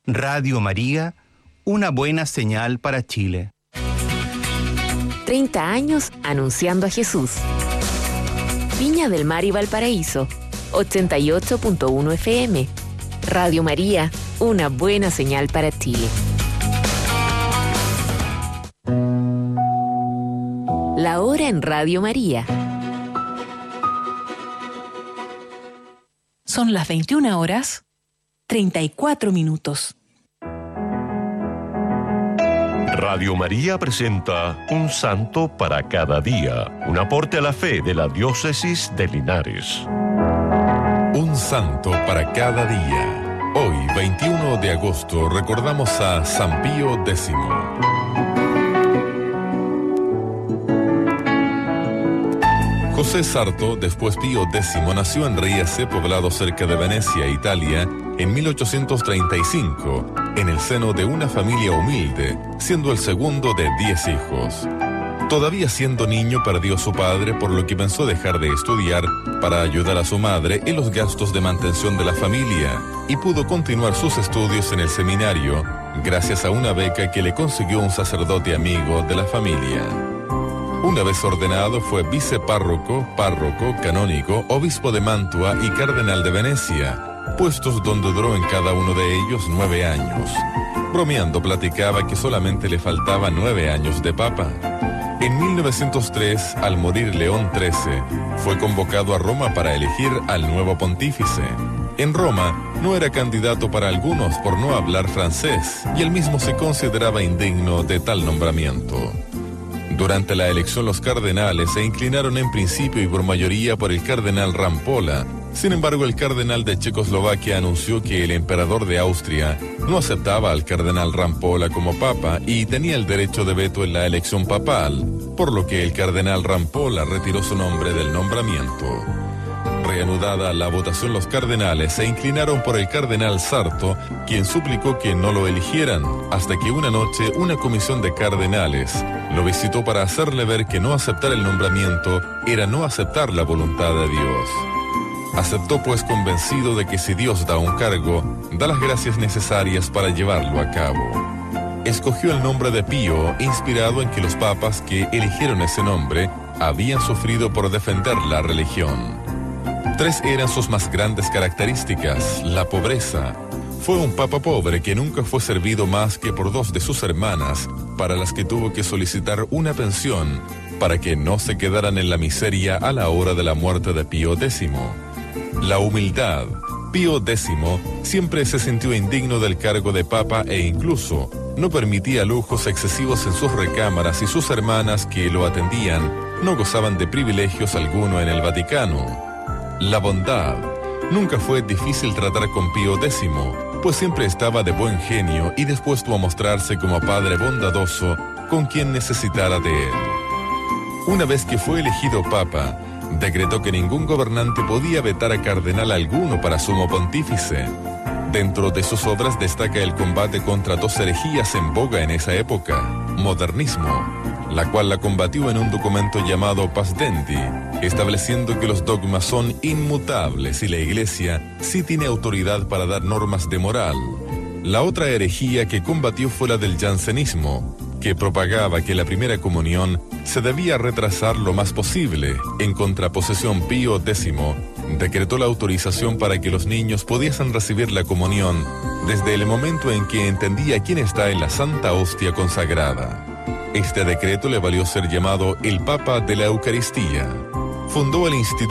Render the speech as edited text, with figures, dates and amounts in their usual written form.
Radio María, una buena señal para Chile. 30 años anunciando a Jesús. Viña del Mar y Valparaíso, 88.1 FM. Radio María, una buena señal para Chile. La hora en Radio María. Son las 21 horas, 34 minutos. Radio María presenta Un Santo para cada día, un aporte a la fe de la Diócesis de Linares. Un Santo para cada día. Hoy, 21 de agosto, recordamos a San Pío X. José Sarto, después Pío X, nació en Riese, poblado cerca de Venecia, Italia, en 1835, en el seno de una familia humilde, siendo el segundo de 10 hijos. Todavía siendo niño perdió a su padre, por lo que pensó dejar de estudiar para ayudar a su madre en los gastos de mantención de la familia, y pudo continuar sus estudios en el seminario, gracias a una beca que le consiguió un sacerdote amigo de la familia. Una vez ordenado, fue vicepárroco, párroco, canónigo, obispo de Mantua y cardenal de Venecia, puestos donde duró en cada uno de ellos 9 años. Bromeando platicaba que solamente le faltaban 9 años de papa. En 1903, al morir León XIII, fue convocado a Roma para elegir al nuevo pontífice. En Roma, no era candidato para algunos por no hablar francés, y él mismo se consideraba indigno de tal nombramiento. Durante la elección, los cardenales se inclinaron en principio y por mayoría por el cardenal Rampolla. Sin embargo, el cardenal de Checoslovaquia anunció que el emperador de Austria no aceptaba al cardenal Rampolla como papa y tenía el derecho de veto en la elección papal, por lo que el cardenal Rampolla retiró su nombre del nombramiento. Reanudada la votación, los cardenales se inclinaron por el cardenal Sarto, quien suplicó que no lo eligieran, hasta que una noche una comisión de cardenales lo visitó para hacerle ver que no aceptar el nombramiento era no aceptar la voluntad de Dios. Aceptó, pues, convencido de que si Dios da un cargo, da las gracias necesarias para llevarlo a cabo. Escogió el nombre de Pío, inspirado en que los papas que eligieron ese nombre habían sufrido por defender la religión. 3 eran sus más grandes características: la pobreza. Fue un papa pobre que nunca fue servido más que por 2 de sus hermanas, para las que tuvo que solicitar una pensión para que no se quedaran en la miseria a la hora de la muerte de Pío X. La humildad. Pío X siempre se sintió indigno del cargo de papa e incluso no permitía lujos excesivos en sus recámaras, y sus hermanas que lo atendían no gozaban de privilegios alguno en el Vaticano. La bondad. Nunca fue difícil tratar con Pío X, pues siempre estaba de buen genio y dispuesto a mostrarse como padre bondadoso con quien necesitara de él. Una vez que fue elegido papa, decretó que ningún gobernante podía vetar a cardenal alguno para sumo pontífice. Dentro de sus obras destaca el combate contra 2 herejías en boga en esa época: modernismo, la cual la combatió en un documento llamado Paz Dendi, estableciendo que los dogmas son inmutables y la Iglesia sí tiene autoridad para dar normas de moral. La otra herejía que combatió fue la del jansenismo, que propagaba que la primera comunión se debía retrasar lo más posible. En contraposición, Pío X decretó la autorización para que los niños pudiesen recibir la comunión desde el momento en que entendía quién está en la Santa Hostia consagrada. Este decreto le valió ser llamado el Papa de la Eucaristía. Fundó el Instituto